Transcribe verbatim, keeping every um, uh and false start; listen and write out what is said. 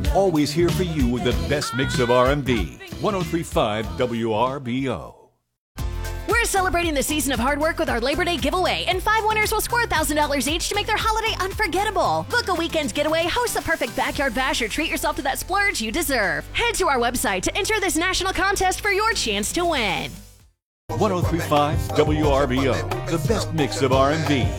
always here for you with the best mix of R and B. one oh three point five W R B O. We're celebrating the season of hard work with our Labor Day giveaway, and five winners will score one thousand dollars each to make their holiday unforgettable. Book a weekend getaway, host the perfect backyard bash, or treat yourself to that splurge you deserve. Head to our website to enter this national contest for your chance to win. one oh three point five W R B O, the best mix of R and B.